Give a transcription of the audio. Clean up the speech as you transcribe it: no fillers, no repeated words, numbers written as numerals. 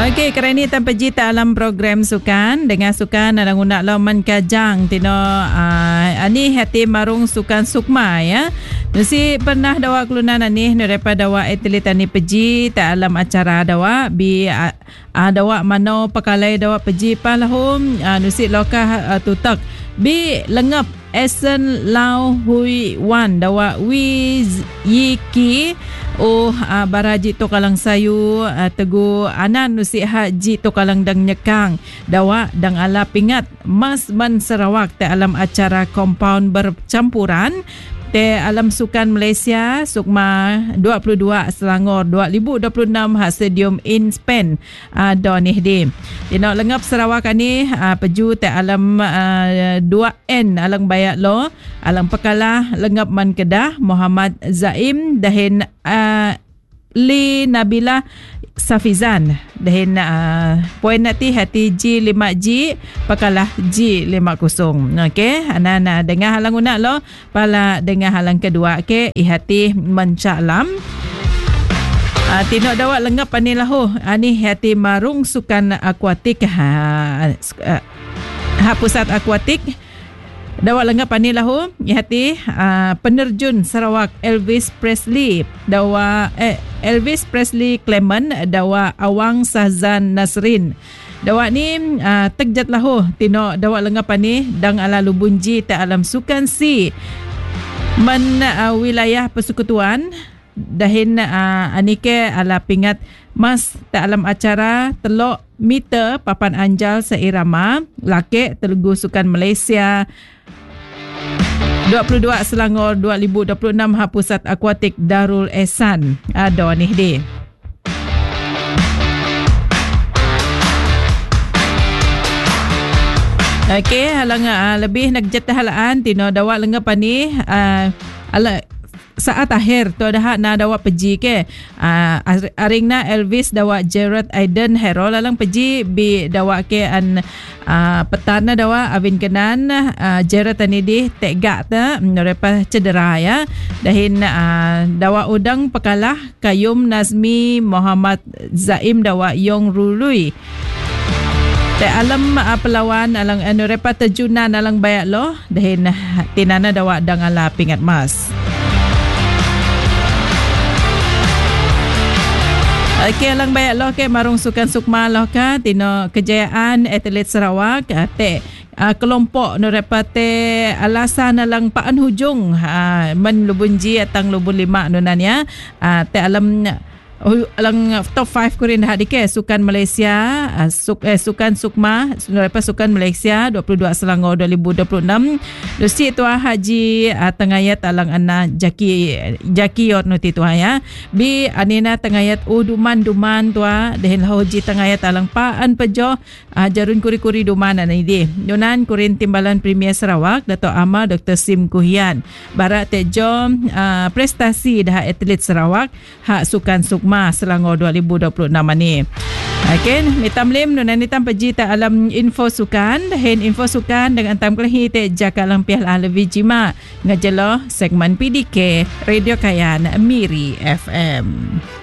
Okey, kerana tanpa jita alam program sukan dengan sukan alang unak laman kajang tino ani hati marung sukan sukma ya. Nusi pernah dawa kelunan ani nurepa dawa atlet ani peji ta alam acara dawa bi dawa mano pakalai dawa peji palahum nusi lokah tutak bi lengap Esen Lau Hui Wan dawa Wiz Yiki baraji to kalang sayu tegu anan nusi haji to kalang dang nyekang dawa dang ala pingat Mas Man Sarawak te alam acara compound bercampuran te alam sukan Malaysia Sukma 22 Selangor 2026 ha Stadium Inspan donih di dino lengap Sarawak ani peju te alam 2N alang bayak lo alang pekalah lengap man Kedah Muhammad Zaim dahin Li Nabila Safizan dahin poin nanti hati G5G pakalah G50. Okey, anak-anak dengar halang unak lo pala dengar halang kedua ke ihati mencaklam tino dawak lengap ani lahu ani hati marung sukan akuatik pusat akuatik dawa lengap ani lahu ihati penerjun Sarawak Elvis Presley dawa Elvis Presley Clement dawa Awang Sahzan Nasrin dawa ni tegjat lahu tino dawa lengap ani dang ala lubunji ta alam sukan si wilayah persekutuan dahin anike ala pingat mas ta alam acara telok meter papan anjal seirama lake Telugu Sukan Malaysia 22 Selangor 2026 ha pusat akuatik Darul Ehsan ada nih di. Okey, halang lebih nak jetahalaan tino dawa lengapan ni ala saat akhir tu dah na dawa peji ke aringna Elvis dawa Gerard Aiden Hero lalang peji bi dawa ke an petana dawa Avin Kenan Gerard tanidi tegak ta merepa cedera ya dahin dawa udang pekalah Kayum Nazmi Muhammad Zaim dawa Yong Rului te alam pelawan alang merepa terjunan alang bayak lo dahin tinana dawa dang ala pingat mas. Okey, alang bayak lo ke marung sukan sukma lo ka tino kejayaan atlet Sarawak te kelompok norepate alasan alang paan hujung men lubunji atang lubun 5 nunan ya te alam alang top 5 kurin hadike sukan Malaysia sukan sukma sukan Malaysia 22 Selangor 2026 dosi tua haji tengayat alang ana jaki yor nuti tua ya bi anina tengayat duman tua dehin haji tengayat alang paan pejo jarun kuri duman ana idi nunan kurin timbalan Premier Sarawak Dato' Ama Dr. Sim Kuhian barat tejo prestasi dah atlet Sarawak hak sukan sukma Selangor 2026 ni. Okey, mitamlim nunan nitam peji ta alam info sukan, dahin info sukan dengan tam kelahi te jakalang pial alavi jima ngajelo segmen PDK Radio Kayan Miri FM.